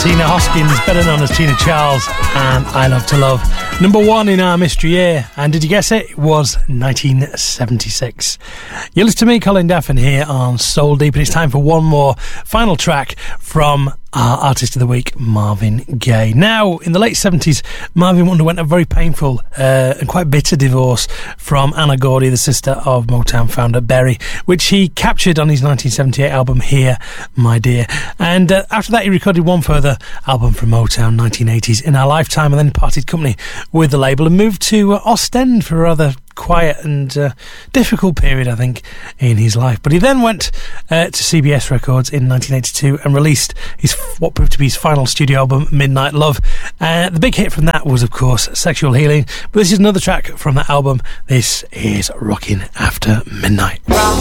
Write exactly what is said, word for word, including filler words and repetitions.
Tina Hoskins, better known as Tina Charles, and I Love to Love. Number one in our mystery year, and did you guess it? It was nineteen seventy-six. You listen to me, Colin Daffin, here on Soul Deep, and it's time for one more final track from our Artist of the Week, Marvin Gaye. Now, in the late seventies, Marvin underwent a very painful uh, and quite bitter divorce from Anna Gordy, the sister of Motown founder Berry, which he captured on his nineteen seventy-eight album Here, My Dear. And uh, after that, he recorded one further album from Motown, nineteen eighties, In Our Lifetime, and then parted company with the label and moved to uh, Ostend for a rather quiet and uh, difficult period, I think, in his life. But he then went uh, to C B S Records in nineteen eighty-two and released his what proved to be his final studio album, Midnight Love. Uh, the big hit from that was, of course, Sexual Healing. But this is another track from that album. This is Rockin' After Midnight.